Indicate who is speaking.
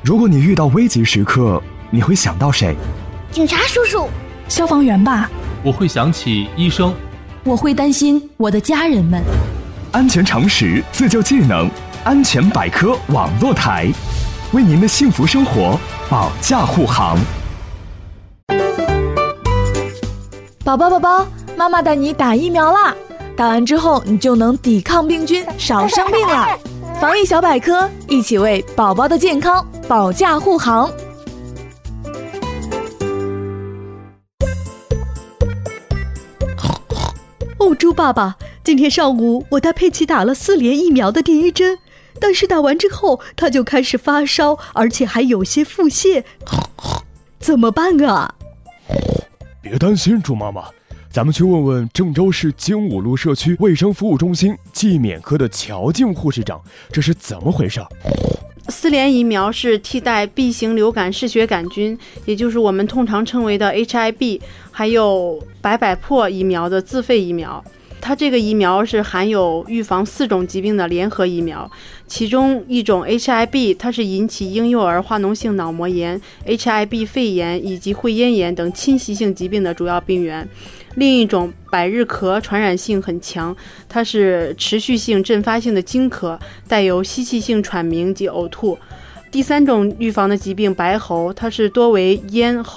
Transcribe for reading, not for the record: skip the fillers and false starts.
Speaker 1: 如果你遇到危急时刻，你会想到谁？
Speaker 2: 警察叔叔。
Speaker 3: 消防员吧。
Speaker 4: 我会想起医生。
Speaker 3: 我会担心我的家人们。
Speaker 1: 安全常识，自救技能，安全百科网络台，为您的幸福生活保驾护航。
Speaker 3: 宝宝，妈妈带你打疫苗啦！打完之后，你就能抵抗病菌，少生病啦。防疫小百科，一起为宝宝的健康保驾护航。
Speaker 5: 哦，猪爸爸，今天上午我带佩奇打了4联疫苗的第1针，但是打完之后他就开始发烧，而且还有些腹泻，怎么办啊？
Speaker 6: 别担心，猪妈妈，咱们去问问郑州市精武路社区卫生服务中心季免科的乔静护士长，这是怎么回事
Speaker 7: ？4联疫苗是替代 B 型流感嗜血杆菌，也就是我们通常称为的 HIV， 还有白百破疫苗的自费疫苗。它这个疫苗是含有预防4种疾病的联合疫苗，其中一种 HIV 它是引起婴幼儿化脓性脑膜炎、HIV 肺炎以及会咽炎等侵袭性疾病的主要病源。另一种百日咳传染性很强，它是持续性阵发性的惊咳，带有吸气性喘鸣及呕吐。第3种预防的疾病白喉，它是多为咽喉